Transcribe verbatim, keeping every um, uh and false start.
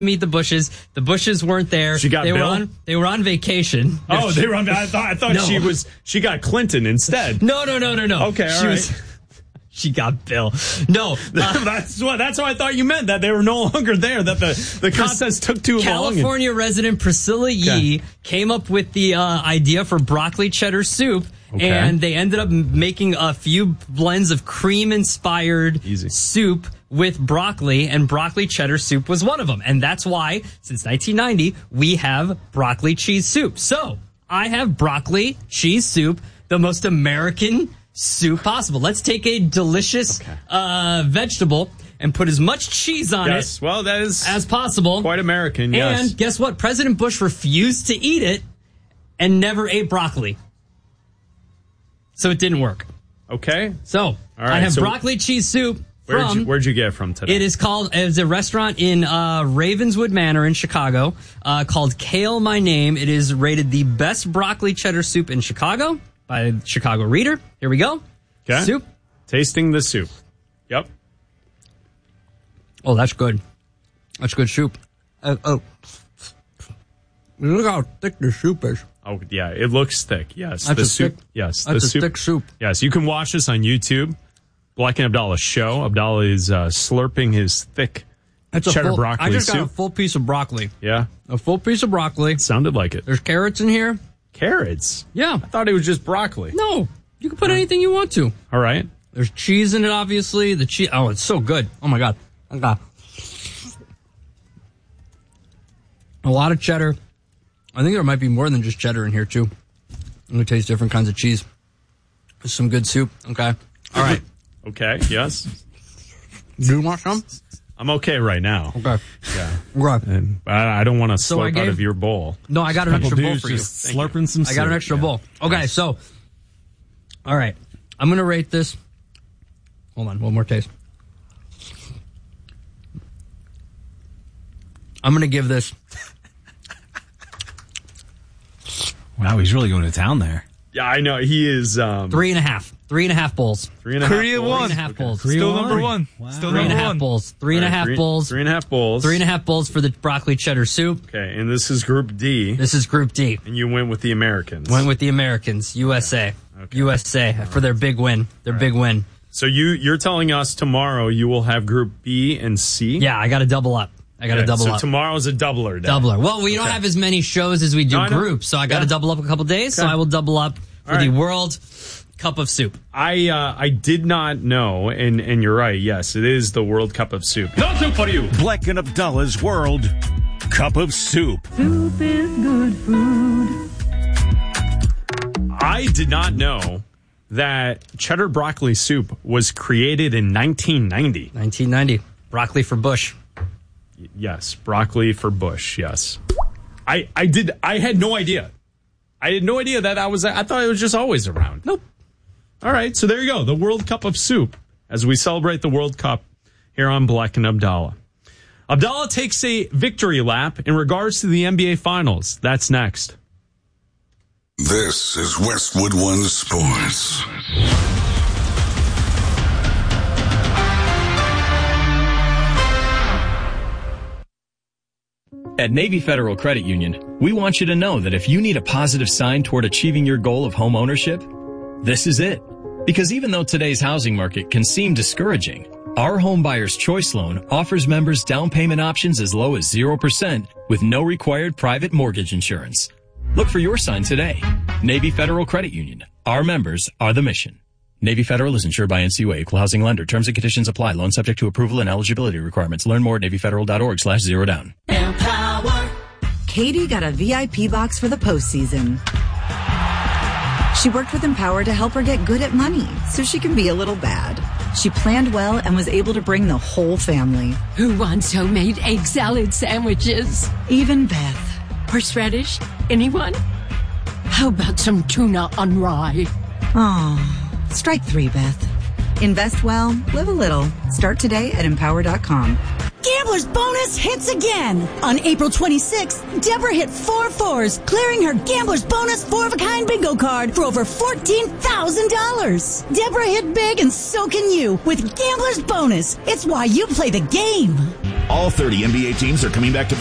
meet the Bushes. The Bushes weren't there. She got they Bill? were on they were on vacation. Oh, they were on I thought I thought No. she was she got Clinton instead. No, no, no, no, no. Okay, all she right. was She got Bill. No. Uh, that's what that's what I thought you meant, that they were no longer there, that the, the contest took too long. California resident Priscilla Yee Okay. came up with the uh, idea for broccoli cheddar soup. Okay. And they ended up making a few blends of cream-inspired Easy. soup with broccoli, and broccoli cheddar soup was one of them. And that's why, since nineteen ninety, we have broccoli cheese soup. So, I have broccoli cheese soup, the most American soup possible. Let's take a delicious Okay. uh, vegetable and put as much cheese on Yes, it well, that is as possible. quite American, yes. And guess what? President Bush refused to eat it and never ate broccoli. So it didn't work. Okay. So All right, I have so broccoli cheese soup Where'd from... you, where'd you get it from today? It is called, it's a restaurant in uh, Ravenswood Manor in Chicago uh, called Kale My Name. It is rated the best broccoli cheddar soup in Chicago by Chicago Reader. Here we go. Okay. Soup. Tasting the soup. Yep. Oh, that's good. That's good soup. Uh, oh. Look how thick the soup is. Oh, yeah, it looks thick. Yes. That's the a soup. thick- yes. that's the a soup. thick soup. Yes. You can watch this on YouTube. Black and Abdallah show. Abdallah is uh, slurping his thick That's a cheddar full, broccoli I just soup. got a full piece of broccoli. Yeah. A full piece of broccoli. Sounded like it. There's carrots in here. Carrots. Yeah. I thought it was just broccoli. No, you can put anything you want to. All right. There's cheese in it, obviously. The cheese. Oh, it's so good. Oh my god. Okay. A lot of cheddar. I think there might be more than just cheddar in here too. I'm gonna taste different kinds of cheese. There's some good soup. Okay. All right. Okay. Yes. Do you want some? I'm okay right now. Okay. Yeah. Okay. And I, I don't want to So slurp I out gave- of your bowl. No, I got an extra bowl Dude's for you. just slurping some I got an soup. extra Yeah. bowl. Okay, so. All right. I'm gonna rate this. Hold on. One more taste. I'm gonna give this. Wow, he's really going to town there. Yeah, I know. He is. Um, Three and a half. Three and a half bowls. Three and a half. Korea bowls. won. Three and a half bowls. Still number one. Still Three and number a half one. bowls. Three and a All right, half three- bowls. Three and a half bowls. Three and a half bowls for the broccoli cheddar soup. Okay, and this is Group D, This is Group D. and you went with the Americans. Went with the Americans, U S A. U S A for their big win. Their big win. So you you're telling us tomorrow you will have Group B and C? Yeah, I got to double up. I got to Okay, double so up. tomorrow's a doubler day. Doubler. Well, we don't Okay. have as many shows as we do No, I know. groups, so I got to Yeah. double up a couple days. So Okay. I will double up for All the right. World Cup of Soup. I uh, I did not know, and and you're right. Yes, it is the World Cup of Soup. No soup for you. Black and Abdallah's World Cup of Soup. Soup is good food. I did not know that cheddar broccoli soup was created in nineteen ninety. nineteen ninety. Broccoli for Bush. Yes, broccoli for Bush. Yes, I I did. I had no idea. I had no idea that I was. I thought it was just always around. Nope. All right, so there you go. The World Cup of Soup as we celebrate the World Cup here on Black and Abdallah. Abdallah takes a victory lap in regards to the N B A Finals. That's next. This is Westwood One Sports. At Navy Federal Credit Union, we want you to know that if you need a positive sign toward achieving your goal of home ownership, this is it. Because even though today's housing market can seem discouraging, our Home Buyer's Choice Loan offers members down payment options as low as zero percent with no required private mortgage insurance. Look for your sign today. Navy Federal Credit Union. Our members are the mission. Navy Federal is insured by N C U A, Equal Housing Lender. Terms and conditions apply. Loan subject to approval and eligibility requirements. Learn more at navyfederal.org slash zero down. Katie got a V I P box for the postseason. She worked with Empower to help her get good at money so she can be a little bad. She planned well and was able to bring the whole family. Who wants homemade egg salad sandwiches? Even Beth. Horseradish? Anyone? How about some tuna on rye? Oh, strike three, Beth. Invest well, live a little. Start today at empower dot com. Gambler's Bonus hits again. On April twenty-sixth, Deborah hit four fours, clearing her Gambler's Bonus four-of-a-kind bingo card for over fourteen thousand dollars. Deborah hit big and so can you with Gambler's Bonus. It's why you play the game. All thirty N B A teams are coming back to